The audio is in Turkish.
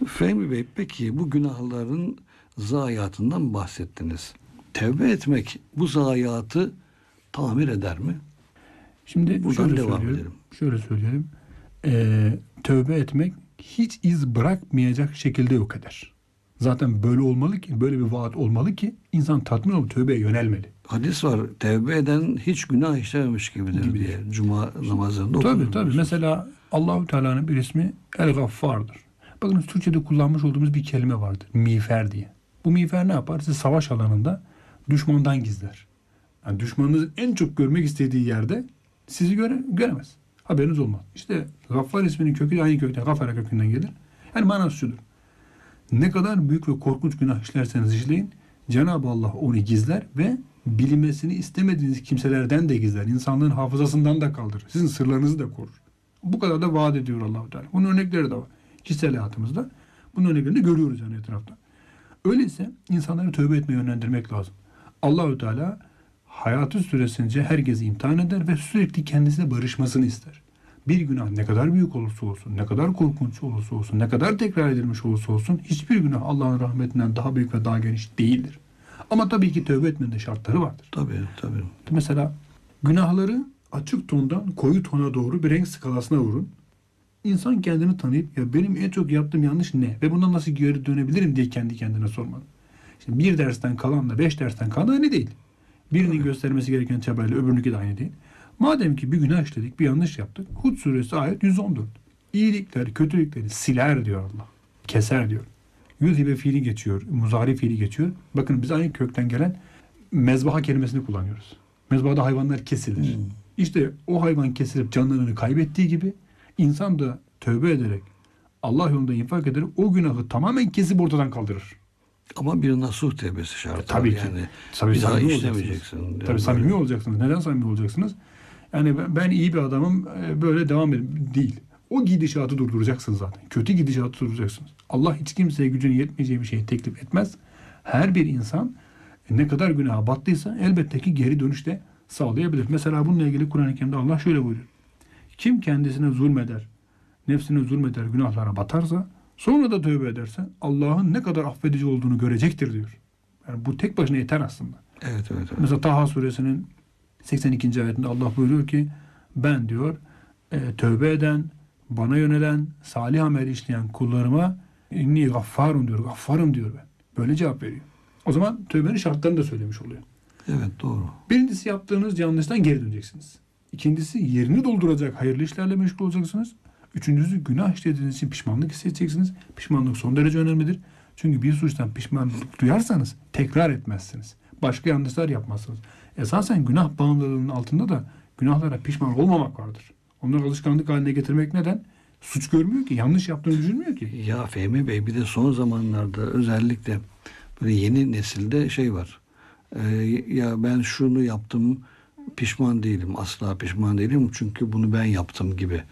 Fehmi Bey, peki bu günahların zayiatından bahsettiniz. Tevbe etmek bu zayiatı tamir eder mi? Şimdi Buradan şöyle devam söyleyelim. edelim. Şöyle söyleyelim. Tövbe etmek hiç iz bırakmayacak şekilde yok eder. Zaten böyle olmalı ki, böyle bir vaat olmalı ki insan tatmin olup tövbeye yönelmeli. Hadis var, tevbe eden hiç günah işlememiş gibidir diye. Cuma namazında Tabii okunur. Mesela Allahu Teala'nın bir ismi El Gaffar'dır. Bakın Türkçe'de kullanmış olduğumuz bir kelime vardır. Miğfer diye. Bu miğfer ne yapar? Sizi savaş alanında düşmandan gizler. Yani düşmanınızın en çok görmek istediği yerde sizi göremez. Haberiniz olmaz. İşte Gaffar isminin kökü de aynı kökten, Gaffara kökünden gelir. Yani manası şudur. Ne kadar büyük ve korkunç günah işlerseniz işleyin, Cenab-ı Allah onu gizler ve bilinmesini istemediğiniz kimselerden de gizler. İnsanlığın hafızasından da kaldırır. Sizin sırlarınızı da korur. Bu kadar da vaat ediyor Allah-u Teala. Bunun örnekleri de var. Kişisel hayatımızda. Bunun örneklerini de görüyoruz yani etrafta. Öyleyse insanları tövbe etmeye yönlendirmek lazım. Allah-u Teala hayatı süresince herkesi imtihan eder ve sürekli kendisiyle barışmasını ister. Bir günah ne kadar büyük olursa olsun, ne kadar korkunç olursa olsun, ne kadar tekrar edilmiş olursa olsun hiçbir günah Allah'ın rahmetinden daha büyük ve daha geniş değildir. Ama tabii ki tövbe etmenin de şartları vardır. Tabii. Mesela günahları açık tondan koyu tona doğru bir renk skalasına vurun. İnsan kendini tanıyıp ya benim en çok yaptığım yanlış ne ve bundan nasıl geri dönebilirim diye kendi kendine sormalı. Şimdi bir dersten kalanla 5 dersten kalan aynı değil. Birinin göstermesi gereken çabayla öbürününki de aynı değil. Madem ki bir günah işledik, bir yanlış yaptık. Hud suresi ayet 114. İyilikleri, kötülükleri siler diyor Allah. Keser diyor. Yüzhibe fiili geçiyor. Muzari fiili geçiyor. Bakın biz aynı kökten gelen mezbaha kelimesini kullanıyoruz. Mezbahada hayvanlar kesilir. İşte o hayvan kesilip canlarını kaybettiği gibi insan da tövbe ederek Allah yolunda infak ederek o günahı tamamen kesip ortadan kaldırır. Ama bir nasuh tevbesi şart. Tabii ki. Yani Tabii bir daha samimi işlemeyeceksin. olacaksınız. Yani Tabii samimi olacaksınız. Neden samimi olacaksınız? Yani ben iyi bir adamım, böyle devam edin. Değil. O gidişatı durduracaksınız zaten. Kötü gidişatı durduracaksınız. Allah hiç kimseye gücünün yetmeyeceği bir şeyi teklif etmez. Her bir insan ne kadar günaha battıysa elbette ki geri dönüş de sağlayabilir. Mesela bununla ilgili Kur'an-ı Kerim'de Allah şöyle buyuruyor. Kim kendisine zulmeder, nefsine zulmeder, günahlara batarsa, sonra da tövbe ederse Allah'ın ne kadar affedici olduğunu görecektir diyor. Yani bu tek başına yeter aslında. Evet. Mesela Taha suresinin 82. ayetinde Allah buyuruyor ki ben diyor tövbe eden, bana yönelen, salih amel işleyen kullarıma inni gaffarun diyor. Gaffarım diyor ben. Böyle cevap veriyor. O zaman tövbenin şartlarını da söylemiş oluyor. Evet, doğru. Birincisi yaptığınız yanlıştan geri döneceksiniz. İkincisi yerini dolduracak hayırlı işlerle meşgul olacaksınız. Üçüncüsü günah işlediğiniz için pişmanlık hissedeceksiniz. Pişmanlık son derece önemlidir. Çünkü bir suçtan pişmanlık duyarsanız tekrar etmezsiniz. Başka yanlışlar yapmazsınız. Esasen günah bağımlılığının altında da günahlara pişman olmamak vardır. Onları alışkanlık haline getirmek neden? Suç görmüyor ki. Yanlış yaptığını düşünmüyor ki. Ya Fehmi Bey, bir de son zamanlarda özellikle böyle yeni nesilde şey var. Ya ben şunu yaptım, pişman değilim. Asla pişman değilim çünkü bunu ben yaptım gibi.